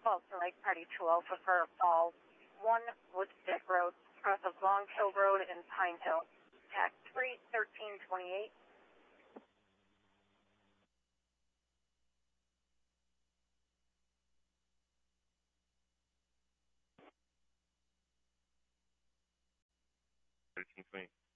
Falls Lake Party 2 Alpha for Falls 1 Woodstick Road, north of Long Hill Road and Pine Hill. Tax 31328. Thirteen 28.